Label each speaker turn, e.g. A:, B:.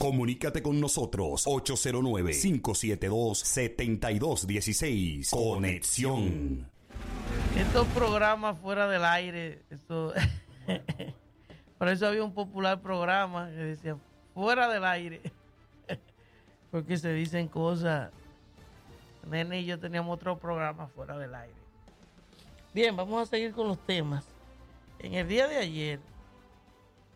A: Comunícate con nosotros 809-572-7216. Conexión.
B: Estos programas fuera del aire, esto por eso había un popular programa que decía fuera del aire, porque se dicen cosas. Nene y yo teníamos otro programa fuera del aire. Bien, vamos a seguir con los temas. En el día de ayer